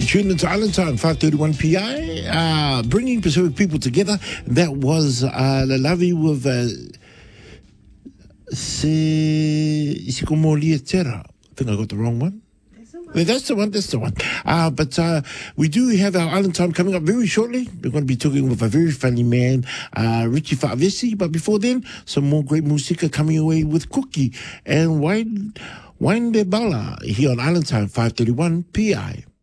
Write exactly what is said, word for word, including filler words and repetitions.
tuned into Island Time, five thirty-one P I, uh, bringing Pacific people together. That was uh, Lalavi with uh, Se Isikomolia Terra. I think I got the wrong one. That's the one, that's the one. Uh, but uh, we do have our Island Time coming up very shortly. We're going to be talking with a very funny man, uh, Richie Fa'avesi. But before then, some more great music coming away with Cookie and Wine, Wine de Bala here on Island Time, five thirty-one P I.